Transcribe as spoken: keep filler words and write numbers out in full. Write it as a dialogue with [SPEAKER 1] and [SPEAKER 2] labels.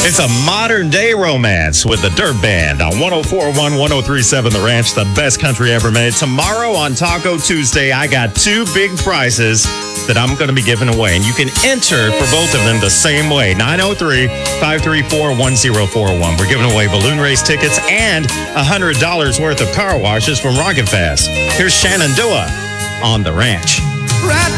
[SPEAKER 1] It's a modern day romance with the Dirt Band on one oh four point one, one oh three point seven The Ranch, the best country ever made. Tomorrow on Taco Tuesday, I got two big prizes that I'm going to be giving away. And you can enter for both of them the same way. nine oh three, five three four, one oh four one. We're giving away balloon race tickets and one hundred dollars worth of car washes from Rocket Fest. Here's Shenandoah on The Ranch.